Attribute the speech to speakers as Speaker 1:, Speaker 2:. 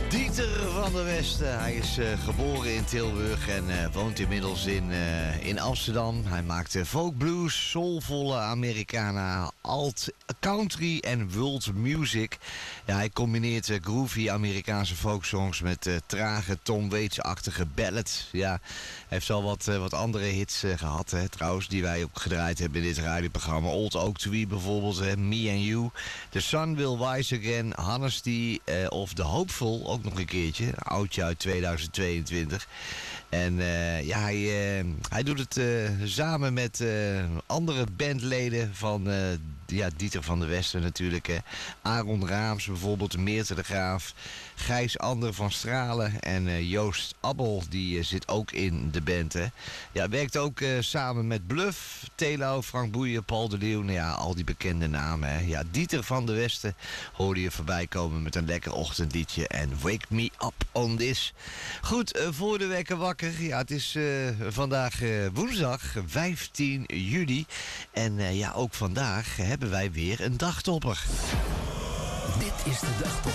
Speaker 1: Dieter van der Westen, hij is geboren in Tilburg en woont inmiddels in Amsterdam. Hij maakt folk blues, soulvolle Americana, alt, country en world music. Ja, hij combineert groovy Amerikaanse folksongs met trage Tom Waits-achtige ballads. Ja, hij heeft al wat andere hits gehad, trouwens, die wij ook gedraaid hebben in dit radioprogramma. Old Oak Tree bijvoorbeeld, Me and You, The Sun Will Rise Again, Honesty of The Hopeful, ook nog een keertje. Een oudje uit 2022. En ja, hij doet het samen met andere bandleden van Dieter van der Westen natuurlijk. Aaron Raams bijvoorbeeld, Meerte de Graaf, Gijs Ander van Stralen en Joost Abbel, die zit ook in de band. Ja, werkt ook samen met Bluff, Telo, Frank Boeien, Paul de Leeuw. Nou ja, al die bekende namen. Hè. Ja, Dieter van der Westen hoorde je voorbij komen met een lekker ochtendliedje en Wake Me Up on This. Goed, voor de wekker wakker. Ja, het is vandaag woensdag 15 juli. En ja, ook vandaag hebben wij weer een dagtopper.
Speaker 2: Dit is de dagtopper